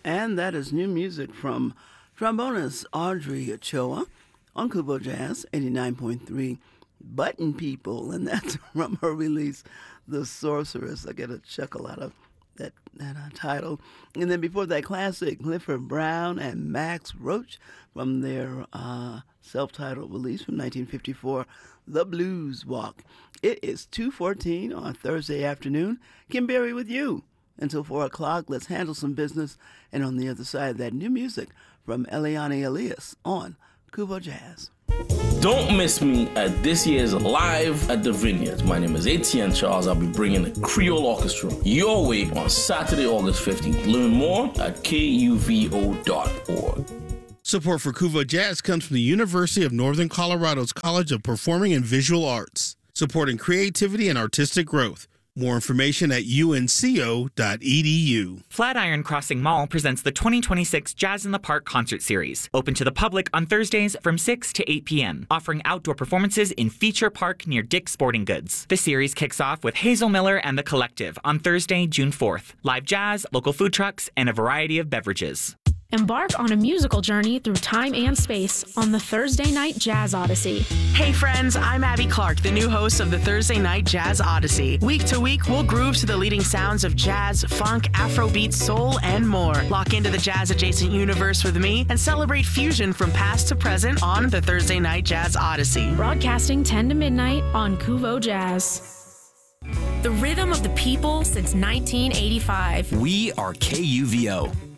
And that is new music from trombonist Audrey Ochoa on Kubo Jazz 89.3 Button People. And that's from her release, The Sorceress. I get a chuckle out of that title. And then before that, classic, Clifford Brown and Max Roach from their self-titled release from 1954, The Blues Walk. It is 2:14 on Thursday afternoon. Kim Berry with you until 4 o'clock. Let's handle some business. And on the other side, that new music from Eliane Elias on Kubo Jazz. Don't miss me at this year's Live at the Vineyards. My name is Etienne Charles. I'll be bringing the Creole Orchestra your way on Saturday, August 15th. Learn more at kuvo.org. Support for Kuvo Jazz comes from the University of Northern Colorado's College of Performing and Visual Arts, supporting creativity and artistic growth. More information at unco.edu. Flatiron Crossing Mall presents the 2026 Jazz in the Park concert series, open to the public on Thursdays from 6 to 8 p.m., offering outdoor performances in Feature Park near Dick's Sporting Goods. The series kicks off with Hazel Miller and the Collective on Thursday, June 4th. Live jazz, local food trucks, and a variety of beverages. Embark on a musical journey through time and space on the Thursday Night Jazz Odyssey. Hey friends, I'm Abby Clark, the new host of the Thursday Night Jazz Odyssey. Week to week, we'll groove to the leading sounds of jazz, funk, Afrobeat, soul, and more. Lock into the jazz-adjacent universe with me and celebrate fusion from past to present on the Thursday Night Jazz Odyssey. Broadcasting 10 to midnight on Kuvo Jazz. The rhythm of the people since 1985. We are KUVO.